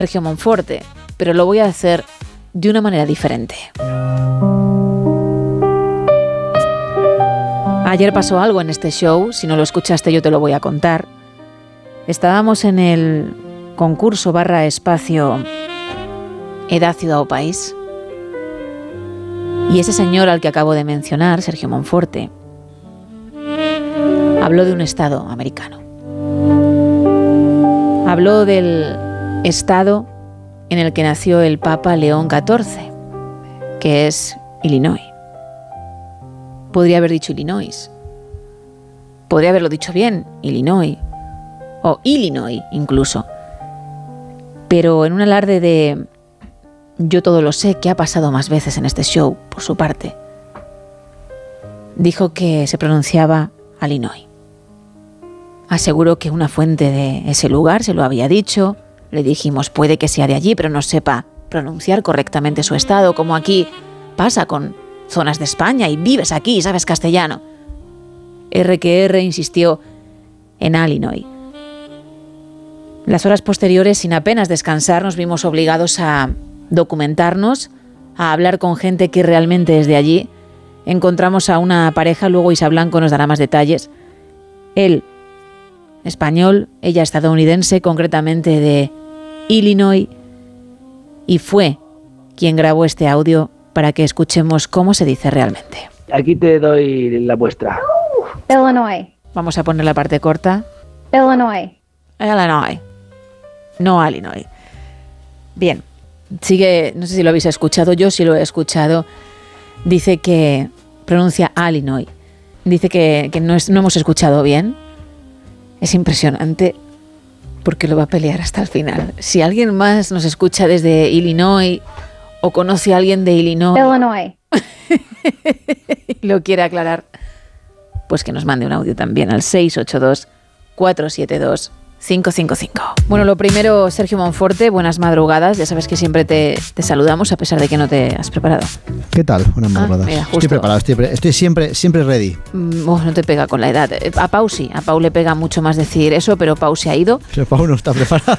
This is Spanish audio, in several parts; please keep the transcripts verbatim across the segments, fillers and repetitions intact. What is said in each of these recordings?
Sergio Monforte, pero lo voy a hacer de una manera diferente. Ayer pasó algo en este show, si no lo escuchaste yo te lo voy a contar. Estábamos en el concurso barra espacio Edad, Ciudad o País. Y ese señor al que acabo de mencionar, Sergio Monforte, habló de un estado americano. Habló del estado en el que nació el Papa León catorce, que es Illinois. Podría haber dicho Illinois. Podría haberlo dicho bien, Illinois. O Illinois, incluso. Pero en un alarde de yo todo lo sé, que ha pasado más veces en este show, por su parte, dijo que se pronunciaba Illinois. Aseguró que una fuente de ese lugar se lo había dicho. Le dijimos, puede que sea de allí, pero no sepa pronunciar correctamente su estado, como aquí pasa con zonas de España y vives aquí y sabes castellano. R que R insistió en Illinois. Las horas posteriores, sin apenas descansar, nos vimos obligados a documentarnos, a hablar con gente que realmente es de allí. Encontramos a una pareja, luego Isa Blanco nos dará más detalles. Él, español, ella estadounidense, concretamente de Illinois, y fue quien grabó este audio para que escuchemos cómo se dice realmente. Aquí te doy la muestra. Illinois. Vamos a poner la parte corta. Illinois. Illinois. No Illinois. Bien. Sigue, no sé si lo habéis escuchado, yo sí lo he escuchado. Dice que pronuncia Illinois. Dice que, que no, es, no hemos escuchado bien. Es impresionante porque lo va a pelear hasta el final. Si alguien más nos escucha desde Illinois o conoce a alguien de Illinois, Illinois. y lo quiere aclarar, pues que nos mande un audio también al seis ocho dos, cuatro siete dos, cinco cinco cinco. Bueno, lo primero, Sergio Monforte, buenas madrugadas. Ya sabes que siempre te, te saludamos a pesar de que no te has preparado. ¿Qué tal? Buenas madrugadas. Ah, mira, estoy preparado, estoy, estoy siempre, siempre ready. Mm, oh, no te pega con la edad. A Pau sí, a Pau le pega mucho más decir eso, pero Pau se ha ido. Pero Pau no está preparado.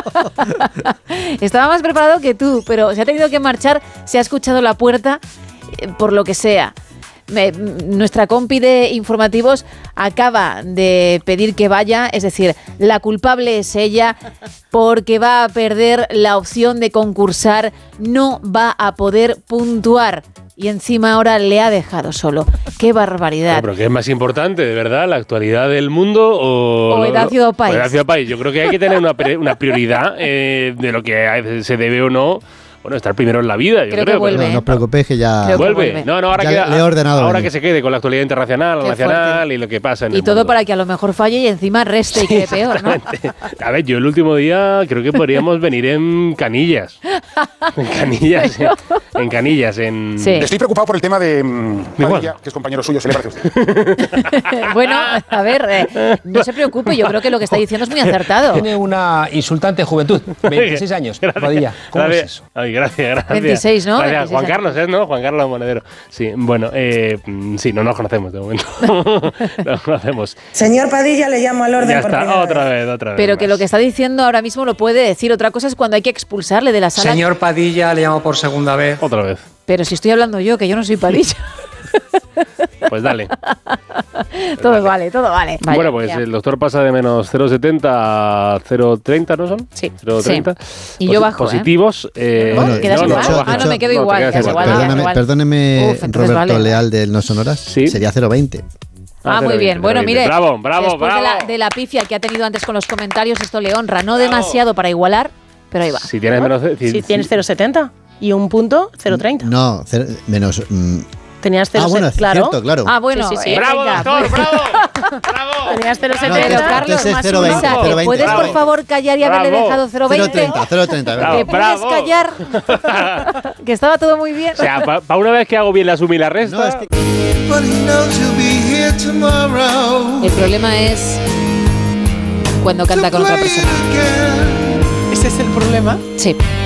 Estaba más preparado que tú, pero se ha tenido que marchar, se ha escuchado la puerta, eh, por lo que sea. Me, nuestra compi de informativos acaba de pedir que vaya, es decir, la culpable es ella porque va a perder la opción de concursar, no va a poder puntuar y encima ahora le ha dejado solo. ¡Qué barbaridad! No, pero ¿qué es más importante, de verdad? ¿La actualidad del mundo o, o Edad, Ciudad o País? O Edad, Ciudad o País. Yo creo que hay que tener una, una prioridad eh, de lo que se debe o no. Bueno, estar primero en la vida, yo creo. creo Que vuelve, no, no os preocupéis que ya... Creo vuelve. Que vuelve. No, no, ahora, ya queda, le he ordenado ahora venir. que se quede con la actualidad internacional, Qué nacional fuerte. y lo que pasa en y el todo mundo. para que a lo mejor falle y encima reste y quede peor, ¿no? A ver, yo el último día creo que podríamos venir en canillas. En canillas, en, en canillas, en... Sí. Estoy preocupado por el tema de mm, Igual. Padilla, que es compañero suyo, se le parece a usted. Bueno, a ver, eh, no se preocupe, yo creo que lo que está diciendo es muy acertado. Tiene una insultante juventud, veintiséis años, Padilla. ¿Cómo Gracias. es eso? Ay, gracias, gracias. veintiséis, ¿no? Gracias. veintiséis Juan años. Carlos, ¿eh? ¿No? Juan Carlos Monedero. Sí, bueno, eh, sí, no nos conocemos de momento. No nos conocemos. Señor Padilla, le llamo al orden Ya por está, primera otra vez. vez, otra vez. Pero que más. lo que está diciendo ahora mismo lo puede decir. Otra cosa es cuando hay que expulsarle de la sala. Señor Padilla, le llamo por segunda vez. Otra vez. Pero si estoy hablando yo, que yo no soy Padilla. Pues dale. todo vale. vale, todo vale. Vaya, bueno, pues ya. el doctor pasa de menos cero coma setenta a cero coma treinta, ¿no son? Sí. cero coma treinta. Sí. Y yo bajo, ¿eh? Positivos. Eh, Bueno, ¿Quedas no, no, igual? no, ah, no, no, me quedo no, igual. te quedas quedas igual. igual, Perdóname, igual. perdóneme Uf, entonces Roberto vale. Leal del No Sonoras. Sí. Sería cero coma veinte. Ah, muy bien. Bueno, mire, Bravo, bravo, después bravo. De, la, de la pifia que ha tenido antes con los comentarios, esto le honra. No demasiado para igualar, pero ahí va. Si tienes menos... Si, Si tienes cero coma setenta y un punto, cero coma treinta. No, cero, menos... Mm, Tenías cero ah, coma bueno, setenta, claro. cierto, claro. Ah, bueno. Sí, sí, sí. eh, ¡Bravo, venga, doctor! pues- ¡Bravo! ¡Bravo! Tenías cero coma No, setenta. Pero Carlos, entonces más cero coma veinte, Isa, cero coma ¿te veinte, puedes cero por coma veinte. favor callar y haberle Bravo. dejado cero coma cero coma veinte? treinta, cero coma treinta, Bravo. ¿Te puedes callar? Que estaba todo muy bien. O sea, para pa una vez que hago bien la suma y la resta... No, es que... El problema es cuando canta con otra persona. Ese es el problema. Sí.